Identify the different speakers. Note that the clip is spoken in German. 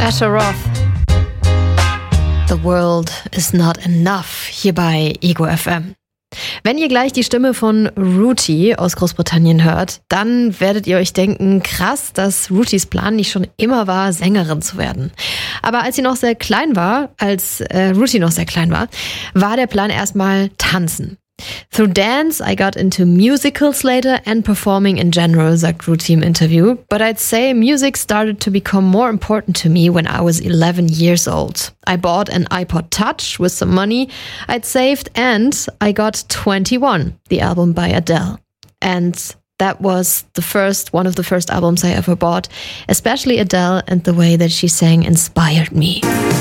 Speaker 1: Asher Roth. The world is not enough hier bei Ego FM. Wenn ihr gleich die Stimme von Ruthie aus Großbritannien hört, dann werdet ihr euch denken, krass, dass Ruthies Plan nicht schon immer war, Sängerin zu werden. Aber als Ruthie noch sehr klein war, war der Plan erstmal tanzen. Through dance, I got into musicals later and performing in general, sagt Ruthie im Interview. But I'd say music started to become more important to me when I was 11 years old. I bought an iPod Touch with some money I'd saved and I got 21, the album by Adele. And that was one of the first albums I ever bought. Especially Adele, and the way that she sang inspired me.